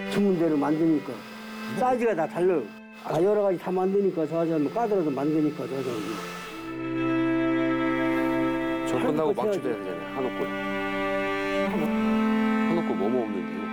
주문대로 만드니까 사이즈가 다 달라요. 여러 가지 다 만드니까 저 사람은 까더라도 만드니까 저 사람은. 저 끝나고 막주도 해야 되잖아요. 한옥골. 한옥골 뭐뭐 없는데요?